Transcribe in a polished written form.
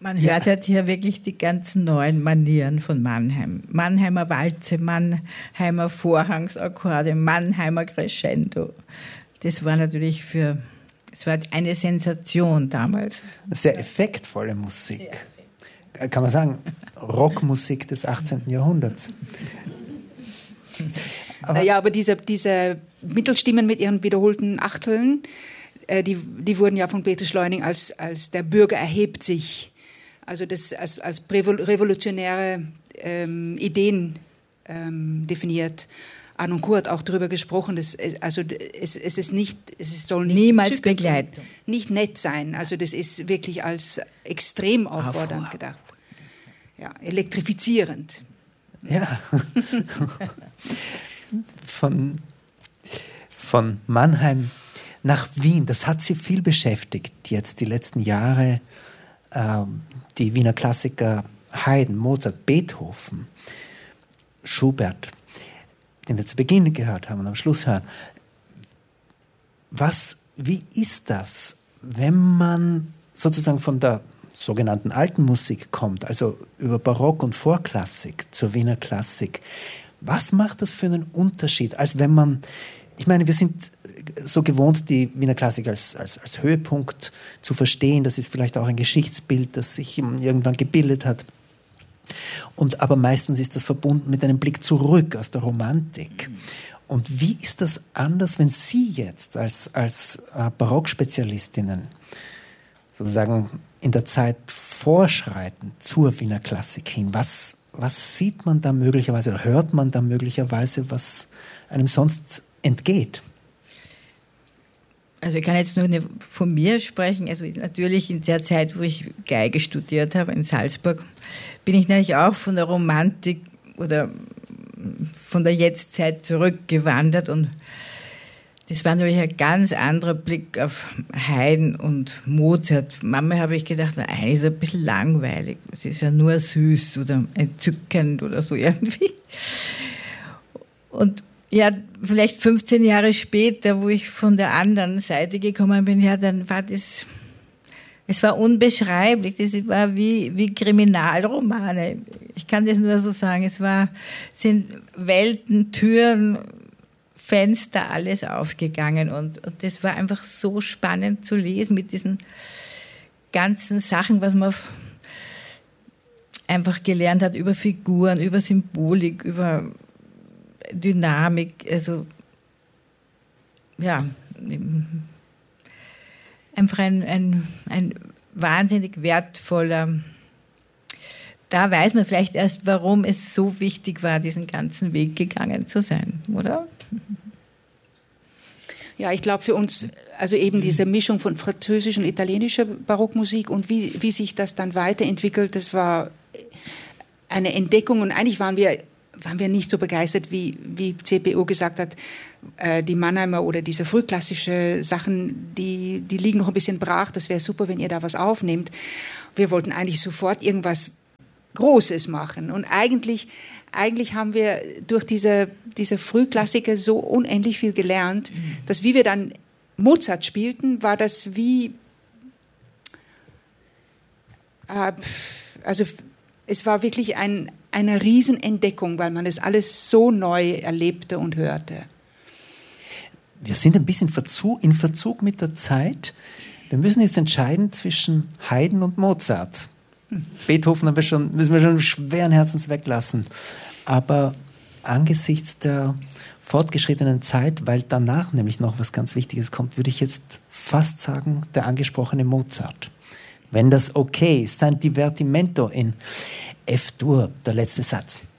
Man hört halt hier wirklich die ganzen neuen Manieren von Mannheim. Mannheimer Walze, Mannheimer Vorhangsakkorde, Mannheimer Crescendo. Das war natürlich es war eine Sensation damals. Sehr effektvolle Musik. Kann man sagen, Rockmusik des 18. Jahrhunderts. Aber diese Mittelstimmen mit ihren wiederholten Achteln, die wurden ja von Peter Schleuning als der Bürger erhebt sich, also das als revolutionäre Ideen definiert. Arno Kurt hat auch darüber gesprochen, es soll niemals Begleitung, nicht nett sein. Also das ist wirklich als extrem auffordernd gedacht. Ja, elektrifizierend. Ja. Von Mannheim nach Wien, das hat Sie viel beschäftigt jetzt die letzten Jahre. Die Wiener Klassiker Haydn, Mozart, Beethoven, Schubert, den wir zu Beginn gehört haben und am Schluss hören. Wie ist das, wenn man sozusagen von der sogenannten alten Musik kommt, also über Barock und Vorklassik zur Wiener Klassik? Was macht das für einen Unterschied, als wenn man, ich meine, wir sind so gewohnt, die Wiener Klassik als Höhepunkt zu verstehen. Das ist vielleicht auch ein Geschichtsbild, das sich irgendwann gebildet hat. Aber meistens ist das verbunden mit einem Blick zurück aus der Romantik. Und wie ist das anders, wenn Sie jetzt als Barockspezialistinnen sozusagen in der Zeit vorschreiten zur Wiener Klassik hin? Was sieht man da möglicherweise oder hört man da möglicherweise, was einem sonst entgeht? Also ich kann jetzt nur von mir sprechen. Also natürlich in der Zeit, wo ich Geige studiert habe in Salzburg, bin ich natürlich auch von der Romantik oder von der Jetztzeit zurückgewandert und das war natürlich ein ganz anderer Blick auf Haydn und Mozart. Manchmal habe ich gedacht, eigentlich ist es ein bisschen langweilig. Es ist ja nur süß oder entzückend oder so irgendwie. Und ja, vielleicht 15 Jahre später, wo ich von der anderen Seite gekommen bin, ja, dann war es war unbeschreiblich. Das war wie Kriminalromane. Ich kann das nur so sagen. Sind Welten, Türen, Fenster, alles aufgegangen und das war einfach so spannend zu lesen mit diesen ganzen Sachen, was man einfach gelernt hat über Figuren, über Symbolik, über Dynamik, also ja, einfach ein wahnsinnig wertvoller, da weiß man vielleicht erst, warum es so wichtig war, diesen ganzen Weg gegangen zu sein, oder? Ja, ich glaube für uns, also eben diese Mischung von französischer und italienischer Barockmusik und wie sich das dann weiterentwickelt, das war eine Entdeckung und eigentlich waren wir nicht so begeistert, wie CPO gesagt hat, die Mannheimer oder diese frühklassische Sachen, die liegen noch ein bisschen brach, das wäre super, wenn ihr da was aufnehmt. Wir wollten eigentlich sofort irgendwas Großes machen und eigentlich haben wir durch diese Frühklassiker so unendlich viel gelernt, dass wie wir dann Mozart spielten, war das wie, also es war wirklich eine Riesenentdeckung, weil man das alles so neu erlebte und hörte. Wir sind ein bisschen in Verzug mit der Zeit. Wir müssen jetzt entscheiden zwischen Haydn und Mozart. Beethoven müssen wir schon schweren Herzens weglassen. Aber angesichts der fortgeschrittenen Zeit, weil danach nämlich noch was ganz Wichtiges kommt, würde ich jetzt fast sagen, der angesprochene Mozart. Wenn das okay ist, sein Divertimento in F-Dur, der letzte Satz.